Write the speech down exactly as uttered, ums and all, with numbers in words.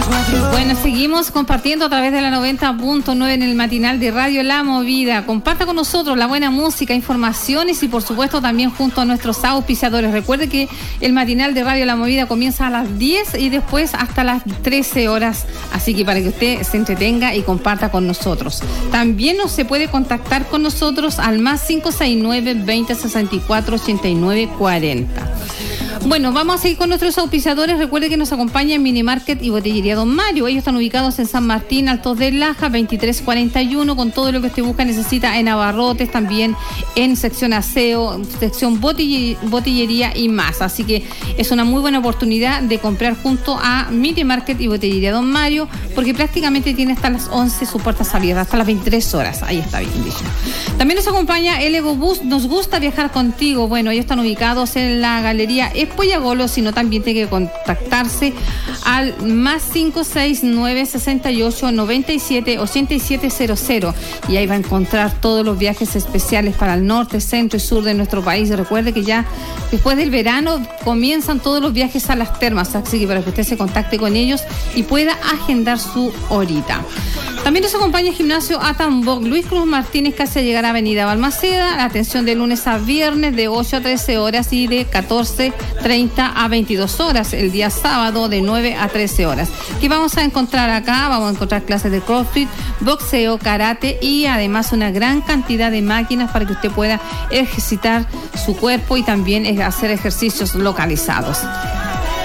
Bueno, seguimos compartiendo a través de la noventa punto nueve en el matinal de Radio La Movida. Comparta con nosotros la buena música, informaciones y por supuesto también junto a nuestros auspiciadores. Recuerde que el matinal de Radio La Movida comienza a las diez y después hasta las trece horas. Así que para que usted se entretenga y comparta con nosotros. También nos se puede contactar con nosotros al más cinco seis nueve, veinte, sesenta y cuatro, ochenta y nueve, cuarenta. Bueno, vamos a seguir con nuestros auspiciadores. Recuerde que nos acompaña en Minimarket y Botillería Don Mario. Ellos están ubicados en San Martín, Altos de Laja, veintitrés cuarenta y uno, con todo lo que usted busca, necesita en abarrotes, también en sección aseo, sección botille- botillería y más. Así que es una muy buena oportunidad de comprar junto a Minimarket y Botillería Don Mario, porque prácticamente tiene hasta las once sus puertas abiertas, hasta las veintitrés horas. Ahí está bien dicho. También nos acompaña el Ego Bus. Nos gusta viajar contigo. Bueno, ellos están ubicados en la Galería Pollagolo, sino también tiene que contactarse al más cinco seis nueve, sesenta y ocho, noventa y siete, ochenta y siete cero cero, y ahí va a encontrar todos los viajes especiales para el norte, centro y sur de nuestro país. Recuerde que ya después del verano comienzan todos los viajes a las termas, así que para que usted se contacte con ellos y pueda agendar su horita. También nos acompaña el gimnasio Atambok Luis Cruz Martínez, casi a llegar a Avenida Balmaceda. La atención de lunes a viernes de ocho a trece horas y de catorce treinta a veintidós horas. El día sábado de nueve a trece horas. ¿Qué vamos a encontrar acá? Vamos a encontrar clases de CrossFit, boxeo, karate y además una gran cantidad de máquinas para que usted pueda ejercitar su cuerpo y también hacer ejercicios localizados.